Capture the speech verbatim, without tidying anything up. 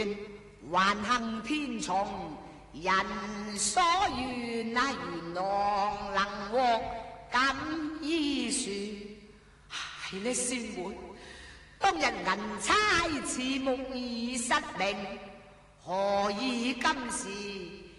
橫行天叢，人所願啊，元朗能獲錦衣樹。係呢，師妹，當日銀釵刺目已失明，何以今時